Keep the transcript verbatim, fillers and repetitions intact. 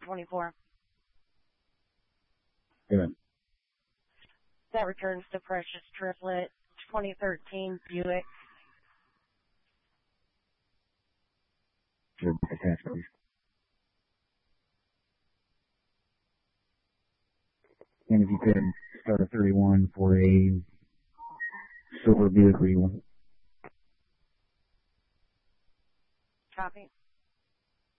twenty-four. Good. That returns to Precious Triplet, twenty thirteen Buick. Good. Attached, please. And if you could start a thirty-one for a silver Buick Regal. Copy.